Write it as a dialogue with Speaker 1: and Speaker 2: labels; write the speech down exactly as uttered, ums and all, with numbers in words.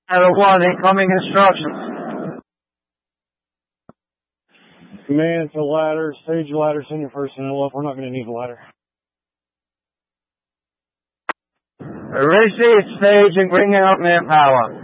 Speaker 1: Ladder one, incoming instructions.
Speaker 2: Command to ladder, stage ladder, send your personnel up. We're not going to need a ladder.
Speaker 1: Receive stage and bring out manpower.